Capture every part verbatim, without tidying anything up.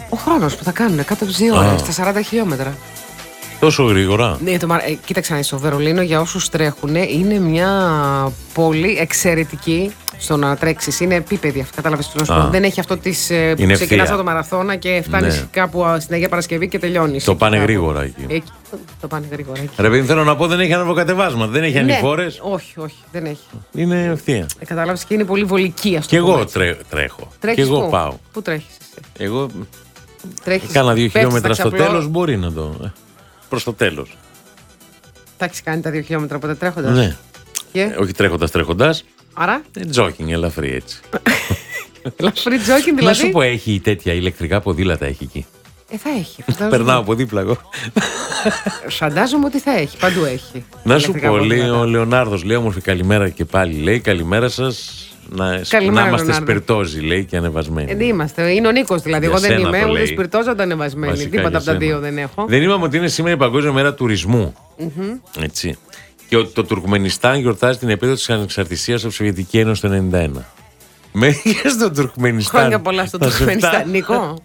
Ο χρόνος που θα κάνουν κάτω από τις δύο ώρες, στα σαράντα χιλιόμετρα. Τόσο γρήγορα. Ναι, το, ε, κοίταξε να δεις, στο Βερολίνο για όσους τρέχουν είναι μια πόλη εξαιρετική στο να τρέξεις. Είναι επίπεδη αυτή, κατάλαβες τι να σου πω. Δεν έχει αυτό της ε, που ξεκινάς από το μαραθώνα και φτάνεις ναι. κάπου στην Αγία Παρασκευή και τελειώνεις. Το πάνε κάπου. Γρήγορα εκεί. εκεί. Το πάνε γρήγορα εκεί. Ρε παιδί, θέλω να πω, δεν έχει ανεβοκατεβάσματα, δεν έχει ανηφόρες. Ναι. Όχι, όχι, δεν έχει. Είναι ευθεία. Ε, κατάλαβες και είναι πολύ βολική, ας το πω. Και εγώ τρέ, τρέχω. Τρέχεις και εγώ πού? πάω. Πού τρέχεις εσύ? Εγώ. Τρέχεις. Κάνα δύο χιλιόμετρα στο τέλος μπορεί να το. Προς το τέλος. Τα έχεις κάνει τα δύο χιλιόμετρα ποτέ τρέχοντας? Ναι. Και? Ε, όχι τρέχοντας, τρέχοντας. Άρα? Τζόκινγκ, ελαφρύ έτσι. Ελαφρύ τζόκινγκ δηλαδή. Να σου πω, έχει τέτοια ηλεκτρικά ποδήλατα έχει εκεί. Ε, θα έχει. Περνάω από δίπλα εγώ. Φαντάζομαι ότι θα έχει. Παντού έχει. Να σου πω, λέει ο Λεωνάρδος, λέει όμορφη καλημέρα και πάλι. Λέει καλημέρα σας. Να, να είμαστε σπιρτόζοι, λέει, και ανεβασμένοι. Δεν είμαστε. Είναι ο Νίκος δηλαδή. Για εγώ δεν είμαι ούτε σπιρτόζα ούτε ανεβασμένη. Τίποτα από τα δύο δεν έχω. Δεν είπαμε ότι είναι σήμερα η Παγκόσμια Μέρα Τουρισμού. Mm-hmm. Έτσι. Και ότι το Τουρκμενιστάν γιορτάζει την επέτειο της ανεξαρτησίας από τη Σοβιετική Ένωση το ενενήντα ένα. Μέχρι στο Τουρκμενιστάν. Χρόνια πολλά στο Τουρκμενιστάν, Νίκο.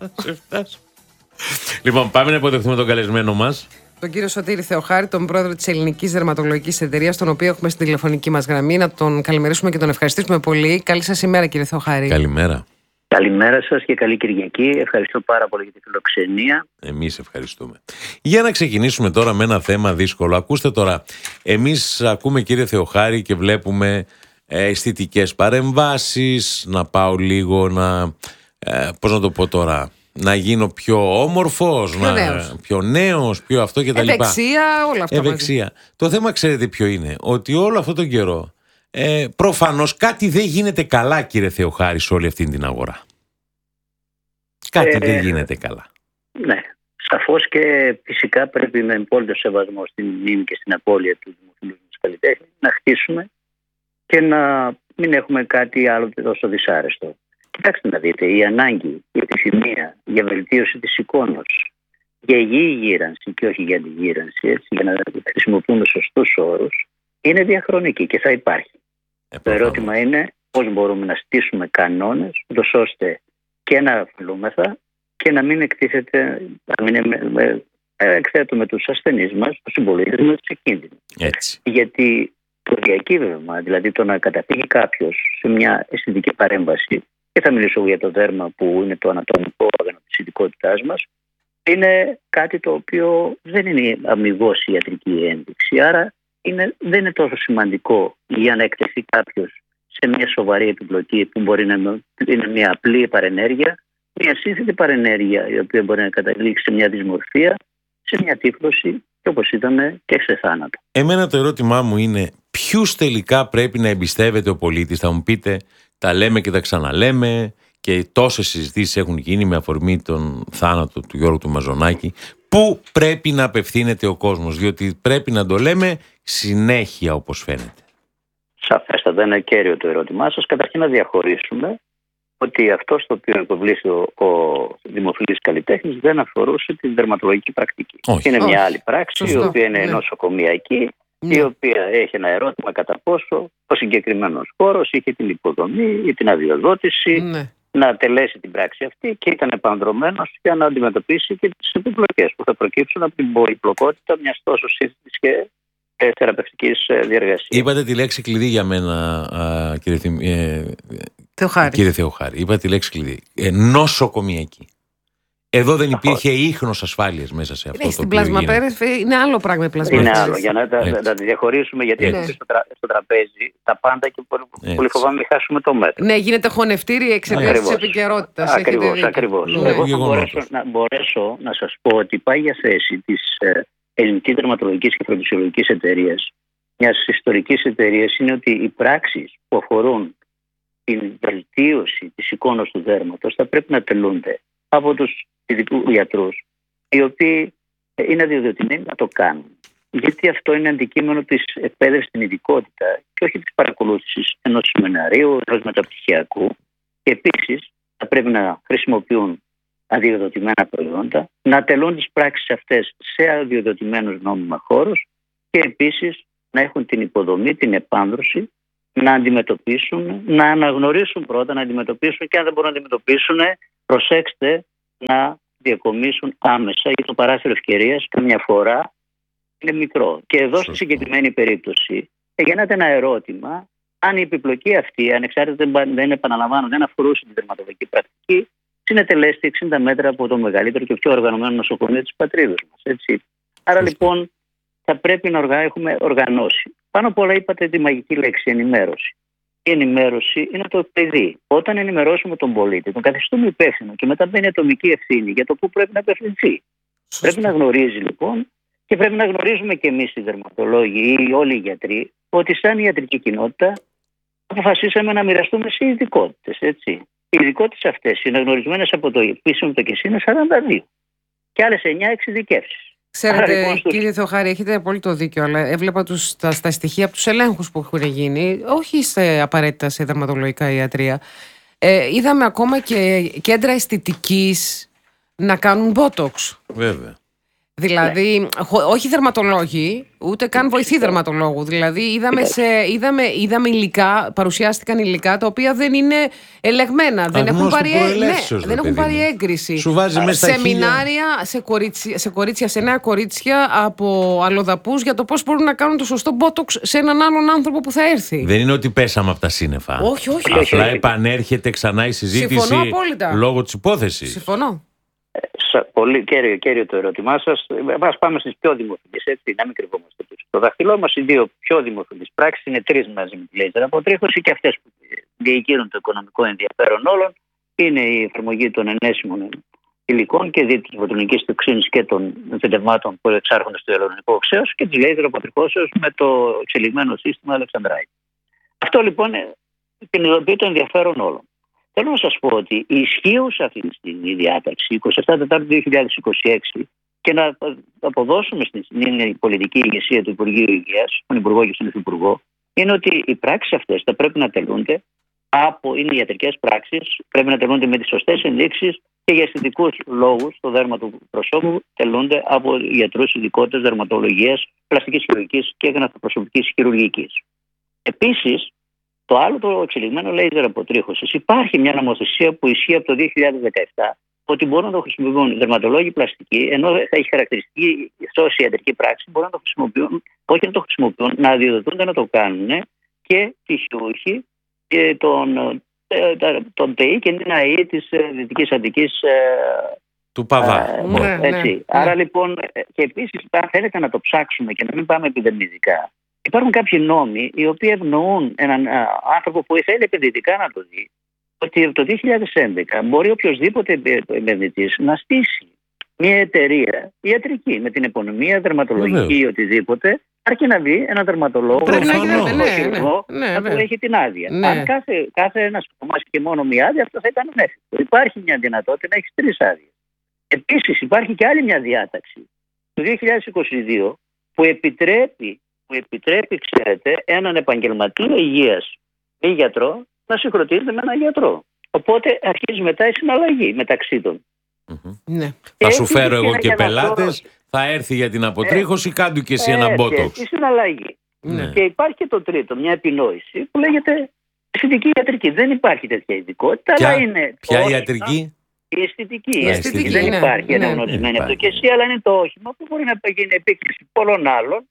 Λοιπόν, πάμε να υποδεχθούμε τον καλεσμένο μας. Τον κύριο Σωτήρη Θεοχάρη, τον πρόεδρο της Ελληνικής Δερματολογικής Εταιρείας, τον οποίο έχουμε στην τηλεφωνική μας γραμμή. Να τον καλημερίσουμε και τον ευχαριστήσουμε πολύ. Καλή σας ημέρα, κύριε Θεοχάρη. Καλημέρα. Καλημέρα σας και καλή Κυριακή. Ευχαριστώ πάρα πολύ για τη φιλοξενία. Εμείς ευχαριστούμε. Για να ξεκινήσουμε τώρα με ένα θέμα δύσκολο. Ακούστε τώρα, εμείς ακούμε, κύριε Θεοχάρη, και βλέπουμε αισθητικές παρεμβάσεις, να πάω λίγο να, ε, πώς να το πω τώρα, να γίνω πιο όμορφος, πιο, να, νέος. πιο νέος, πιο αυτό και τα λοιπά. Ευεξία, όλα αυτά. Ευεξία. Μαζί. Το θέμα ξέρετε ποιο είναι, ότι όλο αυτόν τον καιρό ε, προφανώς κάτι δεν γίνεται καλά, κύριε Θεοχάρη, σε όλη αυτή την αγορά. Κάτι ε, δεν γίνεται καλά. Ναι, σαφώς και φυσικά πρέπει με εμπόλυτο σεβασμό στην μνήμη και στην απώλεια του δημοφιλούς μας καλλιτέχνη να χτίσουμε και να μην έχουμε κάτι άλλο τόσο δυσάρεστο. Κοιτάξτε να δείτε, η ανάγκη, η επιθυμία για βελτίωση της εικόνας, για υγιή γύρανση και όχι για αντιγύρανση, έτσι, για να χρησιμοποιούμε σωστούς όρους, είναι διαχρονική και θα υπάρχει. Ε, Το ερώτημα είναι πώς μπορούμε να στήσουμε κανόνες, ώστε και να αφαιρούμεθα και να μην εκτίθεται, να μην εκθέτουμε τους ασθενείς μας, τους συμπολίτες μας σε κίνδυνο. Έτσι. Γιατί το διακύβευμα, δηλαδή το να καταφύγει κάποιος σε μια αισθητική παρέμβαση, και θα μιλήσω για το δέρμα που είναι το ανατομικό όργανο της ειδικότητάς μας, είναι κάτι το οποίο δεν είναι αμοιβώς ιατρική ένδειξη. Άρα είναι, δεν είναι τόσο σημαντικό για να εκτεθεί κάποιος σε μια σοβαρή επιπλοκή που μπορεί να είναι μια απλή παρενέργεια, μια σύνθετη παρενέργεια η οποία μπορεί να καταλήξει σε μια δυσμορφία, σε μια τύφλωση και όπως είδαμε και σε θάνατο. Εμένα το ερώτημά μου είναι ποιους τελικά πρέπει να εμπιστεύεται ο πολίτης. Θα μου πείτε, τα λέμε και τα ξαναλέμε και τόσες συζητήσεις έχουν γίνει με αφορμή τον θάνατο του Γιώργου του Μαζονάκη. Πού πρέπει να απευθύνεται ο κόσμος, διότι πρέπει να το λέμε συνέχεια όπως φαίνεται. Σαφέστατα είναι κέριο το ερώτημά σας. Καταρχήν να διαχωρίσουμε ότι αυτό στο οποίο υποβλήθη ο, ο δημοφιλής καλλιτέχνης δεν αφορούσε την δερματολογική πρακτική. Όχι. Είναι Όχι. μια άλλη πράξη, Σωστό. η οποία είναι Ναι. νοσοκομιακή, Ναι. η οποία έχει ένα ερώτημα κατά πόσο ο συγκεκριμένος χώρος είχε την υποδομή ή την αδειοδότηση Ναι. να τελέσει την πράξη αυτή και ήταν επανδρωμένος για να αντιμετωπίσει και τις επιπλοκές που θα προκύψουν από την πολυπλοκότητα μιας τόσο σύνθετης και ε, θεραπευτικής ε, διεργασίας. Είπατε τη λέξη κλειδί για μένα, α, κύριε, Θυμ- ε, Θεοχάρη. κύριε Θεοχάρη. Είπατε τη λέξη κλειδί. Ε, νοσοκομιακή. Εδώ δεν υπήρχε ίχνος ασφάλειας μέσα σε αυτό Έχει το την οποίο έγινε. πλασμαπέρες, είναι άλλο πράγμα η Είναι πλασμαπέρες. άλλο, για να τα, Έτσι. να τα διαχωρίσουμε, γιατί Ναι. έχουμε στο, τρα, στο τραπέζι τα πάντα και πολύ, Έτσι. πολύ φοβάμαι μην χάσουμε το μέτρο. Ναι, γίνεται χωνευτήρι εξαιτίας της Ακριβώς. επικαιρότητας. Ακριβώς, ακριβώς. Ναι, Εγώ θα γεγονότος. μπορέσω να, μπορέσω να σας πω ότι πάει για θέση της ε, Ελληνικής Δερματολογικής και Φροντισιολογικής Εταιρείας, μιας ιστορικής εταιρείας, είναι ότι οι πράξεις που αφορούν την βελτίωση της εικόνας του δέρματος θα πρέπει να τελούνται από τους ειδικούς γιατρούς, οι οποίοι είναι αδειοδοτημένοι να το κάνουν. Γιατί αυτό είναι αντικείμενο της εκπαίδευσης στην ειδικότητα και όχι της παρακολούθησης ενός σεμιναρίου, ενός μεταπτυχιακού. Και επίσης θα πρέπει να χρησιμοποιούν αδειοδοτημένα προϊόντα, να τελούν τις πράξεις αυτές σε αδειοδοτημένους νόμιμα χώρους και επίσης να έχουν την υποδομή, την επάνδρωση, να αντιμετωπίσουν, να αναγνωρίσουν πρώτα, να αντιμετωπίσουν και αν δεν μπορούν να αντιμετωπίσουν, προσέξτε, να διακομίσουν άμεσα ή το παράθυρο ευκαιρίας καμιά φορά είναι μικρό. Και εδώ στη συγκεκριμένη περίπτωση γεννάται ένα ερώτημα αν η επιπλοκή αυτή, ανεξάρτητα δεν επαναλαμβάνω, δεν αφορούσε την τερματολογική πρακτική, συνετελέστη εξήντα μέτρα από το μεγαλύτερο και πιο οργανωμένο νοσοκομείο της πατρίδας μας. Έτσι. Άρα λοιπόν θα πρέπει να οργα... έχουμε οργανώσει. Πάνω απ' όλα είπατε τη μαγική λέξη ενημέρωση. Η ενημέρωση είναι το παιδί. Όταν ενημερώσουμε τον πολίτη, τον καθιστούμε υπεύθυνο και μετά μπαίνει ατομική ευθύνη για το πού πρέπει να απευθυνθεί. Πρέπει να γνωρίζει λοιπόν και πρέπει να γνωρίζουμε και εμείς οι δερματολόγοι ή όλοι οι γιατροί ότι σαν ιατρική κοινότητα αποφασίσαμε να μοιραστούμε σε ειδικότητες. Έτσι. Οι ειδικότητες αυτές είναι γνωρισμένες από το επίσημο το ΚΕΣΥ, είναι σαράντα δύο και άλλες εννιά εξειδικεύσεις. Ξέρετε, Άρα, λοιπόν, κύριε Θεοχάρη, έχετε απόλυτο δίκιο, αλλά έβλεπα τους, τα, στα στοιχεία από τους ελέγχους που έχουν γίνει, όχι σε, απαραίτητα σε δερματολογικά ιατρία. Ε, είδαμε ακόμα και κέντρα αισθητικής να κάνουν botox. Βέβαια. Δηλαδή, ναι. όχι δερματολόγοι, ούτε καν βοηθοί δερματολόγου. Δηλαδή, είδαμε, σε, είδαμε, είδαμε υλικά, παρουσιάστηκαν υλικά τα οποία δεν είναι ελεγμένα. Δεν έχουν, πάρει, ναι, δεν έχουν πάρει έγκριση. Σου βάζει μέσα στα σεμινάρια σε κορίτσια, σε κορίτσια, σε νέα κορίτσια από αλλοδαπούς για το πώς μπορούν να κάνουν το σωστό μπότοξ σε έναν άλλον άνθρωπο που θα έρθει. Δεν είναι ότι πέσαμε από τα σύννεφα. Όχι, όχι. Απλά επανέρχεται ξανά η συζήτηση λόγω της υπόθεσης. Συμφωνώ. Πολύ κέριο, κέριο το ερώτημά σας. Ας πάμε στις πιο δημοφιλείς, έτσι, να μην κρυβόμαστε πίσω. Το δάχτυλό μας, οι δύο πιο δημοφιλείς πράξεις είναι τρεις μαζί με τη λέιζερ αποτρίχωση και αυτές που διοικείρουν το οικονομικό ενδιαφέρον όλων. Είναι η εφαρμογή των ενέσιμων υλικών και δι της βοτρινικής τοξίνης και των θετευμάτων που εξάρχονται στο ιαλουρονικό οξέως και της λέιζερ αποτριχώσεως με το εξελιγμένο σύστημα Αλεξανδράη. Αυτό λοιπόν κινητοποιεί το ενδιαφέρον όλων. Θέλω να σας πω ότι η ισχύουσα αυτή τη στιγμή διάταξη εικοστή εβδόμη Τετάρτου δύο χιλιάδες είκοσι έξι και να αποδώσουμε στην πολιτική ηγεσία του Υπουργείου Υγείας, τον Υπουργό και στον Υφυπουργό, είναι ότι οι πράξεις αυτές θα πρέπει να τελούνται από, είναι ιατρικές πράξεις, πρέπει να τελούνται με τις σωστές ενδείξεις και για αισθητικούς λόγους το δέρμα του προσώπου τελούνται από γιατρούς ειδικότητες δερματολογίας, πλαστικής χειρουργικής και γναθοπροσωπικής χειρουργικής. Επίσης, το άλλο το εξελιγμένο λέιζερ αποτρίχωσης. Υπάρχει μια νομοθεσία που ισχύει από το δύο χιλιάδες δεκαεπτά ότι μπορούν να το χρησιμοποιούν οι δερματολόγοι πλαστικοί, ενώ θα έχει χαρακτηριστική ως ιατρική πράξη, μπορούν να το χρησιμοποιούν, όχι να το χρησιμοποιούν, να αδειοδοτούνται να το κάνουν και φυσιούχοι και τον, τον ΤΕΙ και την ΑΕ της Δυτικής Αττικής του Παβά. Ε, ναι, έτσι. Ναι, Άρα ναι. λοιπόν, και επίσης, αν θέλετε να το ψάξουμε και να μην πάμε επιδερμιδικά, υπάρχουν κάποιοι νόμοι οι οποίοι ευνοούν έναν α, άνθρωπο που θέλει επενδυτικά να το δει ότι από το δύο χιλιάδες έντεκα μπορεί οποιοδήποτε επενδυτής να στήσει μια εταιρεία ιατρική με την επωνυμία δερματολογική ή οτιδήποτε, αρκεί να βγει ένα δερματολόγο πρέπει να γίνεται, ναι, ναι, ναι, που έχει την άδεια. Ναι. Αν κάθε, κάθε ένας κομμάτι και μόνο μια άδεια, αυτό θα ήταν ανέφικτο. Υπάρχει μια δυνατότητα να έχει τρεις άδειες. Επίσης, υπάρχει και άλλη μια διάταξη του δύο χιλιάδες είκοσι δύο που επιτρέπει που επιτρέπει, ξέρετε, έναν επαγγελματία υγείας ή γιατρό να συγχρονίζεται με έναν γιατρό. Οπότε αρχίζει μετά η συναλλαγή μεταξύ των. Mm-hmm. Ναι. Θα σου φέρω εγώ και πελάτες, θα έρθει για την αποτρίχωση, ε, κάντου και εσύ ε, ένα μπότοξ. Η συναλλαγή. Ναι. Και υπάρχει και το τρίτο, μια επινόηση που λέγεται αισθητική ιατρική. Δεν υπάρχει τέτοια ειδικότητα, ποια, αλλά είναι. Ποια η ιατρική? Η αισθητική. Η αισθητική. Δεν ναι, υπάρχει ναι, αναγνωρισμένη από το ΚΕΣΥ, αλλά είναι το όχημα που μπορεί να γίνει επίκληση πολλών άλλων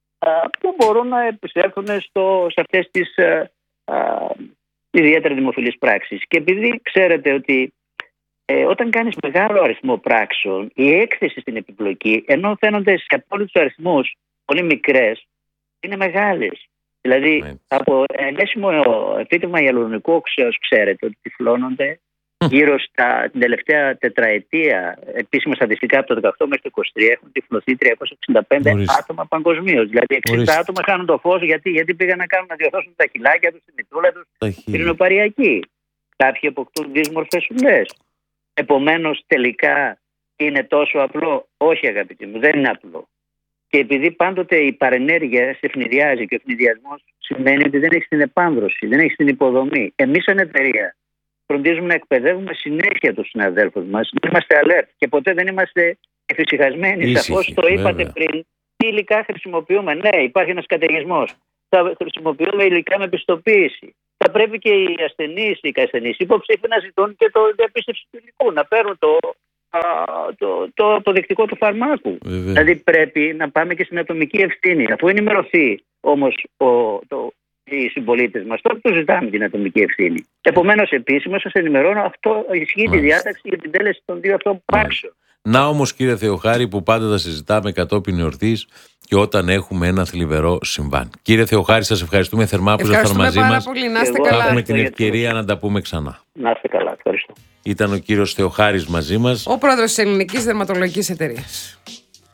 που μπορούν να επιστρέφουν στο, σε αυτές τις α, α, ιδιαίτερα δημοφιλείς πράξεις. Και επειδή ξέρετε ότι ε, όταν κάνεις μεγάλο αριθμό πράξεων, η έκθεση στην επιπλοκή, ενώ φαίνονται σε απόλυτους αριθμούς πολύ μικρές, είναι μεγάλες. Δηλαδή, ναι. από ενέσιμο επίτευγμα ιαλουρονικού οξέως, ξέρετε ότι τυφλώνονται γύρω στα την τελευταία τετραετία, επίσημα στατιστικά από το δεκαοκτώ μέχρι το είκοσι τρία, έχουν τυφλωθεί τριακόσια εξήντα πέντε Ορίστε. άτομα παγκοσμίως. Δηλαδή εξήντα Ορίστε. άτομα χάνουν το φως γιατί, γιατί πήγαν να κάνουν να διορθώσουν τα χιλάκια τους, τη μητούλα τους, την εινοπαριακή. Κάποιοι αποκτούν δύσμορφες ουλές. Επομένως, τελικά είναι τόσο απλό? Όχι, αγαπητοί μου, δεν είναι απλό. Και επειδή πάντοτε η παρενέργεια σε ευνηδιάζει και ο ευνηδιασμός σημαίνει ότι δεν έχει την επάνδρωση, δεν έχει την υποδομή. Εμείς, σαν εταιρεία, φροντίζουμε να εκπαιδεύουμε συνέχεια τους συναδέλφους μας. Είμαστε alert και ποτέ δεν είμαστε εφησυχασμένοι. Σαφώς το είπατε βέβαια. πριν. Τι υλικά χρησιμοποιούμε? Ναι, υπάρχει ένας καταιγισμός. Θα χρησιμοποιούμε υλικά με πιστοποίηση. Θα πρέπει και οι ασθενείς, οι ασθενείς υποψήφοι να ζητούν και το διαπίστευση του υλικού. Να παίρνουν το, α, το, το αποδεκτικό του φαρμάκου. Βέβαια. Δηλαδή πρέπει να πάμε και στην ατομική ευθύνη. Αφού ενημερωθεί όμως ο, το, οι συμπολίτες μας, τότε το ζητάμε την ατομική ευθύνη. Επομένως, επίσημα σας ενημερώνω, αυτό ισχύει τη διάταξη για την τέλεση των δύο αυτών πράξεων. Να όμως, κύριε Θεοχάρη, που πάντα τα συζητάμε κατόπιν εορτής και όταν έχουμε ένα θλιβερό συμβάν. Κύριε Θεοχάρη, σας ευχαριστούμε θερμά που ήσασταν μαζί μας. Πολύ. Να είστε καλά. Θα έχουμε την ευκαιρία να τα πούμε ξανά. Να είστε καλά. Ευχαριστώ. Ήταν ο κύριος Θεοχάρης μαζί μας, ο πρόεδρος της Ελληνικής Δερματολογικής Εταιρείας.